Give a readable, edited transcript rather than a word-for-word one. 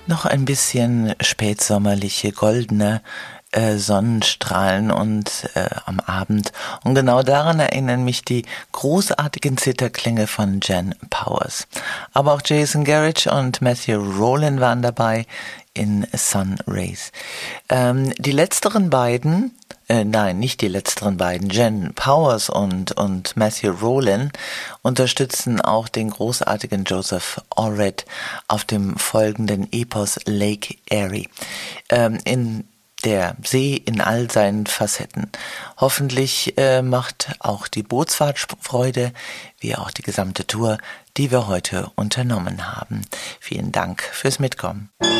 Noch ein bisschen spätsommerliche, goldene Sonnenstrahlen und am Abend. Und genau daran erinnern mich die großartigen Zitherklänge von Jen Powers. Aber auch Jason Garrett und Matthew Rowland waren dabei in Sun Rays. Die letzteren beiden, nicht die letzteren beiden, Jen Powers und Matthew Rowland unterstützen auch den großartigen Joseph Orred auf dem folgenden Epos Lake Erie. In der See in all seinen Facetten. Hoffentlich macht auch die Bootsfahrt Freude, wie auch die gesamte Tour, die wir heute unternommen haben. Vielen Dank fürs Mitkommen.